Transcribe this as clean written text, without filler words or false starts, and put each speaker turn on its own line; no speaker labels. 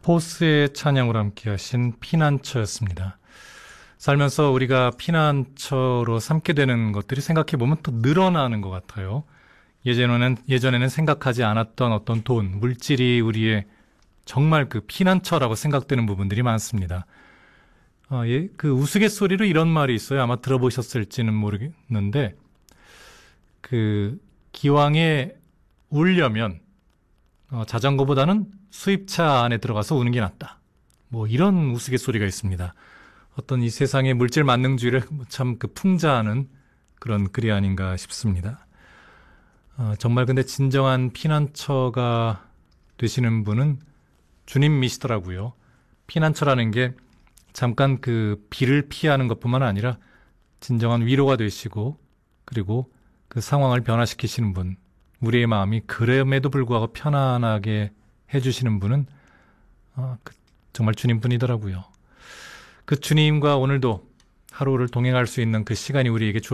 포스의 찬양으로 함께 하신 피난처였습니다. 살면서 우리가 피난처로 삼게 되는 것들이 생각해보면 또 늘어나는 것 같아요. 예전에는 생각하지 않았던 어떤 돈, 물질이 우리의 정말 그 피난처라고 생각되는 부분들이 많습니다. 그 우스갯소리로 이런 말이 있어요. 아마 들어보셨을지는 모르겠는데, 그 기왕에 울려면 자전거보다는 수입차 안에 들어가서 우는 게 낫다. 뭐 이런 우스갯소리가 있습니다. 어떤 이 세상의 물질 만능주의를 참 그 풍자하는 그런 글이 아닌가 싶습니다. 정말 근데 진정한 피난처가 되시는 분은 주님이시더라고요. 피난처라는 게 잠깐 그 비를 피하는 것뿐만 아니라 진정한 위로가 되시고, 그리고 그 상황을 변화시키시는 분, 우리의 마음이 그럼에도 불구하고 편안하게 해주시는 분은 정말 주님뿐이더라고요. 그 주님과 오늘도 하루를 동행할 수 있는 그 시간이 우리에게